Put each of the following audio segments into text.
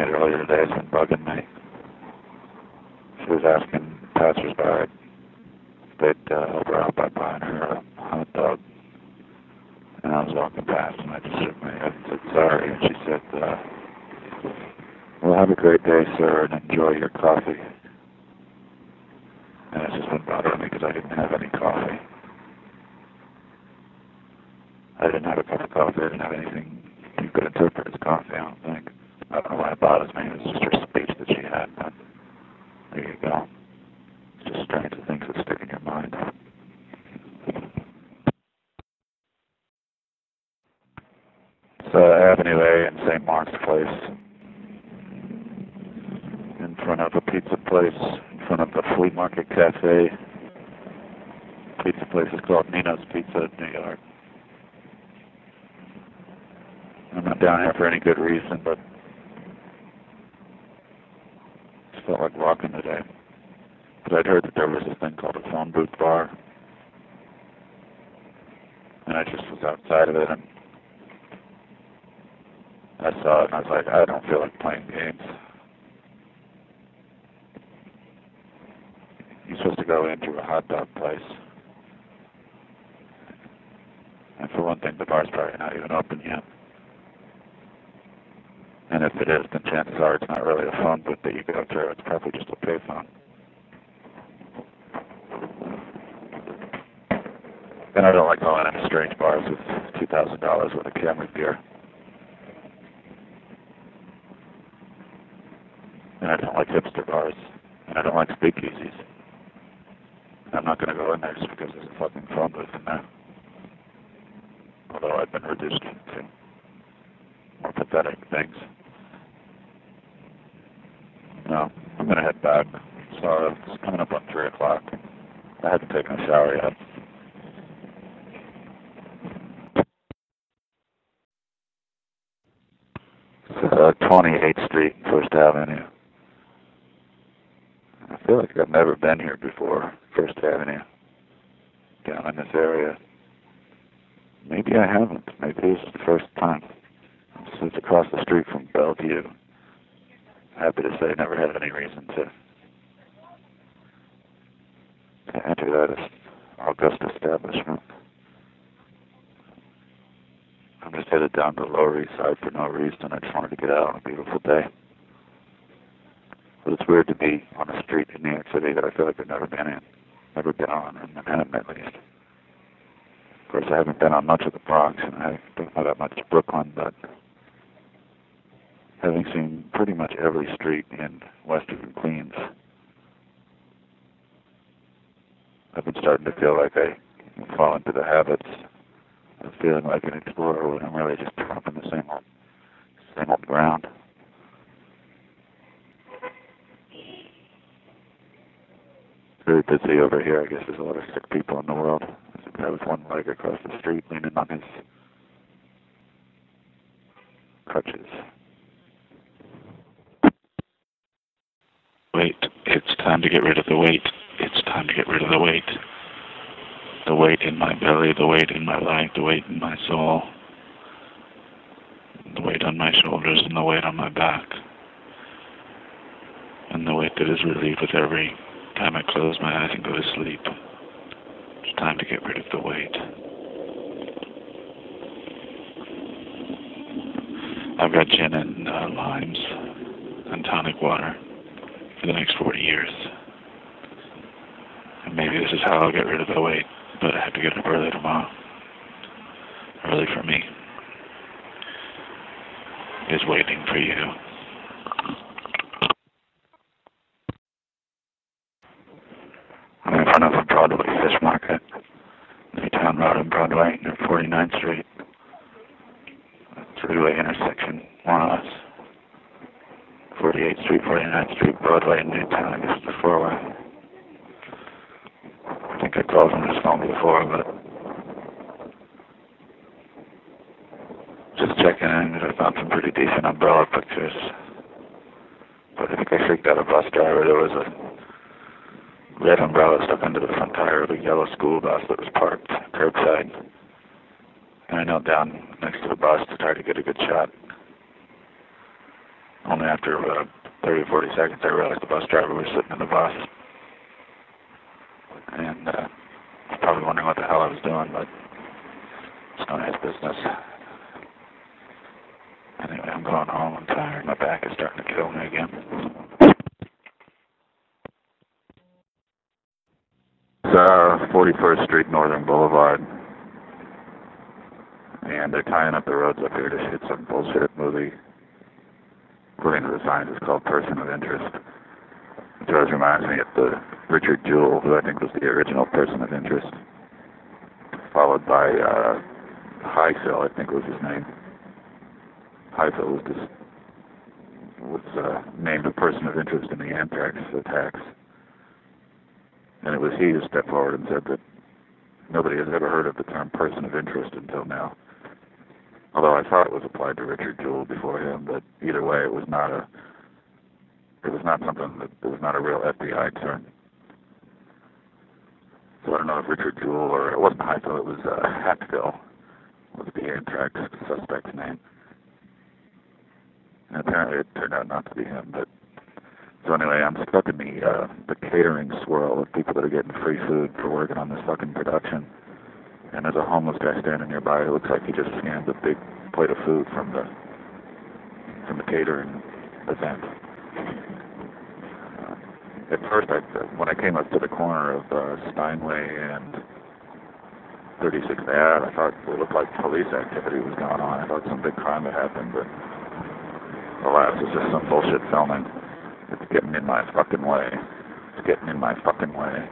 roommate earlier today has been bugging me. She was asking passersby if they'd help her out by buying her a hot dog. And I was walking past and I just shook my head and said, sorry. And she said, well, have a great day, sir, and enjoy your coffee. And it's just been bothering me because I didn't have any coffee. I didn't have a cup of coffee. I didn't have anything you could interpret as coffee, I don't think. I don't know why it bothers me. It was just her speech that she had, but there you go. It's just strange the things that stick in your mind. It's Avenue A in St. Mark's Place. In front of a pizza place, in front of the Flea Market Cafe. Pizza place is called Nino's Pizza in New York. I'm not down here for any good reason, but I just felt like walking today. But I'd heard that there was this thing called a phone booth bar. And I just was outside of it and I saw it and I was like, I don't feel like playing games. You're supposed to go into a hot dog place. And for one thing, the bar's probably not even open yet. And if it is, then chances are it's not really a phone booth that you go through. It's probably just a payphone. And I don't like going into strange bars with $2,000 worth of camera gear. And I don't like hipster bars. And I don't like speakeasies. And I'm not going to go in there just because there's a fucking phone booth in there. Although I've been reduced to more pathetic things. No, I'm going to head back. So it's coming up on 3 o'clock. I haven't taken a shower yet. It's 28th Street, First Avenue. I feel like I've never been here before, First Avenue, down in this area. Maybe I haven't. Maybe this is the first time. So it's across the street from Bellevue. Happy to say I never had any reason to enter that august establishment. I'm just headed down to the Lower East Side for no reason. I just wanted to get out on a beautiful day. But it's weird to be on a street in New York City that I feel like I've never been in. Never been on, in Manhattan at least. Of course, I haven't been on much of the Bronx, and I don't know that much of Brooklyn, but having seen pretty much every street in Western Queens, I've been starting to feel like I fall into the habits of feeling like an explorer when I'm really just tromping the same old ground. Very busy over here. I guess there's a lot of sick people in the world. There's a guy with one leg across the street leaning on his crutches. Wait, it's time to get rid of the weight. It's time to get rid of the weight. The weight in my belly, the weight in my leg, the weight in my soul, the weight on my shoulders and the weight on my back, and the weight that is relieved with every time I close my eyes and go to sleep. It's time to get rid of the weight. I've got gin and limes and tonic water for the next 40 years. And maybe this is how I'll get rid of the weight, but I have to get up early tomorrow. Early for me is waiting for you. I'm in front of a Broadway fish market. Newtown Road and Broadway near 49th Street. Three-way intersection, more or less. 48th Street, 49th Street, Broadway, and Newtown. I guess it's the four-way. I think I called from this phone before, but just checking in because I found some pretty decent umbrella pictures. But I think I freaked out a bus driver. There was a red umbrella stuck under the front tire of a yellow school bus that was parked curbside. And I knelt down next to the bus to try to get a good shot. Only after 30 or 40 seconds I realized the bus driver was sitting in the bus. And was probably wondering what the hell I was doing, but it's none of his business. Anyway, I'm going home. I'm tired. My back is starting to kill me again. It's 41st Street, Northern Boulevard. And they're tying up the roads up here to shoot some bullshit movie. According to the signs, it's called Person of Interest. Which always reminds me of the Richard Jewell, who I think was the original Person of Interest. Followed by Heifel, I think was his name. Heifel was named a person of interest in the anthrax attacks. And it was he who stepped forward and said that nobody has ever heard of the term person of interest until now. Although I thought it was applied to Richard Jewell before him, but either way, it was not a real FBI term. So I don't know if Richard Jewell, or it wasn't Heifel, it was Hatfill, was the anthrax suspect's name. And apparently it turned out not to be him, but so anyway, I'm stuck in the catering swirl of people that are getting free food for working on this fucking production. And there's a homeless guy standing nearby who looks like he just scanned a big plate of food from the catering event. At first, when I came up to the corner of Steinway and 36th Ave, I thought it looked like police activity was going on. I thought some big crime had happened, but alas, it's just some bullshit filming. It's getting in my fucking way. It's getting in my fucking way.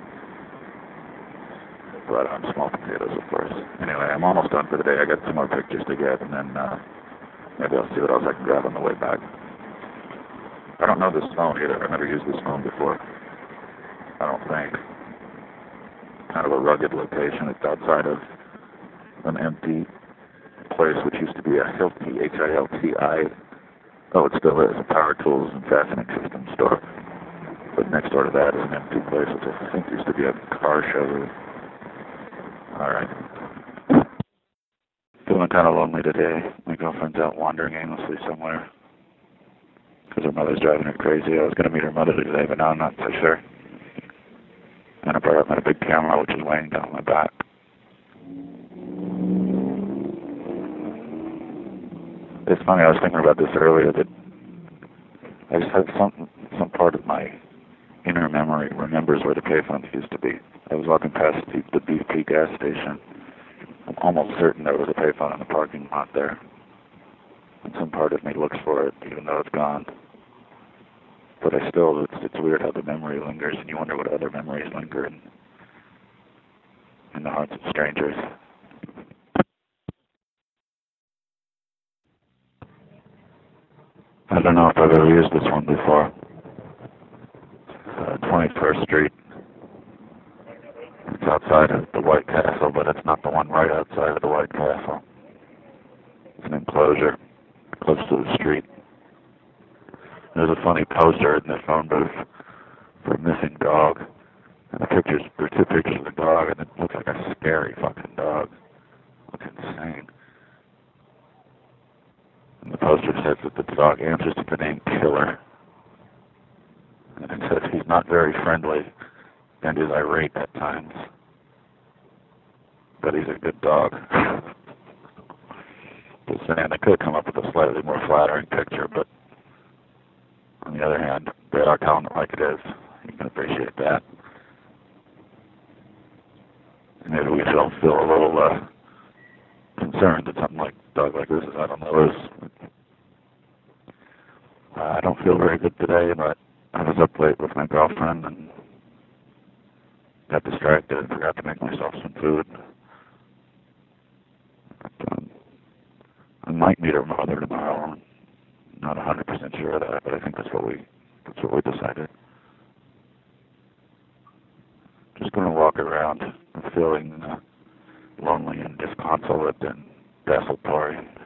But I'm small potatoes, of course. Anyway, I'm almost done for the day. I got some more pictures to get, and then maybe I'll see what else I can grab on the way back. I don't know this phone either. I've never used this phone before. I don't think. Kind of a rugged location. It's outside of an empty place which used to be a Hilti, H-I-L-T-I. Oh, it still is, a power tools and fastening system store. But next door to that is an empty place which I think used to be a car showroom. Alright. Feeling kind of lonely today. My girlfriend's out wandering aimlessly somewhere. Because her mother's driving her crazy. I was going to meet her mother today, but now I'm not so sure. And I brought up my big camera, which is weighing down my back. It's funny, I was thinking about this earlier, that I just had some part of my inner memory remembers where the payphones used to be. I was walking past the BP gas station. I'm almost certain there was a payphone in the parking lot there. And some part of me looks for it, even though it's gone. But it's weird how the memory lingers, and you wonder what other memories linger in the hearts of strangers. I don't know if I've ever used this one before. 21st Street. It's outside of the White Castle, but it's not the one right outside of the White Castle. It's an enclosure close to the street. There's a funny poster in the phone booth for a missing dog. And there are two pictures of the dog, and it looks like a scary fucking dog. It looks insane. And the poster says that the dog answers to the name Killer. And it says he's not very friendly and is irate at times. But he's a good dog. Just saying, they could come up with a slightly more flattering picture, but on the other hand, they are telling it like it is. You can appreciate that. Maybe we should all feel a little concerned that something like a dog like this is out on the loose. I don't feel very good today, but I was up late with my girlfriend and got distracted and forgot to make myself some food. But, I might meet her mother tomorrow. I'm not 100% sure of that, but I think that's what we decided. Just going to walk around feeling lonely and disconsolate and desultory.